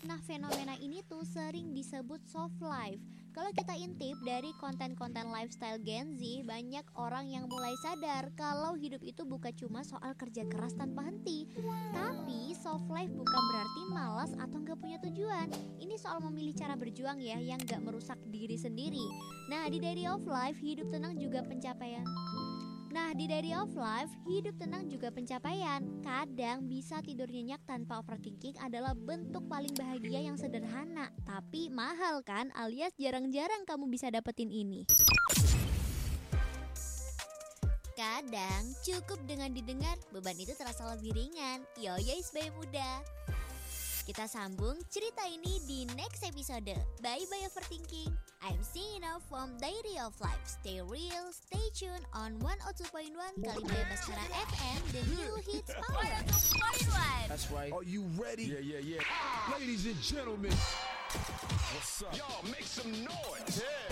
Nah, fenomena ini tuh sering disebut soft life. Kalau kita intip dari konten-konten lifestyle Gen Z, banyak orang yang mulai sadar kalau hidup itu bukan cuma soal kerja keras tanpa henti. Tapi soft life bukan berarti malas atau nggak punya tujuan. Ini soal memilih cara berjuang ya, yang nggak merusak diri sendiri. Nah, di Diary of Life, hidup tenang juga pencapaian. Kadang bisa tidur nyenyak tanpa overthinking adalah bentuk paling bahagia yang sederhana. Tapi mahal kan, alias jarang-jarang kamu bisa dapetin ini. Kadang cukup dengan didengar, beban itu terasa lebih ringan. Yo sebagai muda. Kita sambung cerita ini di next episode. Bye-bye overthinking. I'm singing out from Diary of Life. Stay real, stay tuned on 102.1 Kalimaya Baskara FM, the new hits power. 102.1. That's right. Are you ready? Yeah. Ladies and gentlemen, What's up? y'all make some noise. Yeah.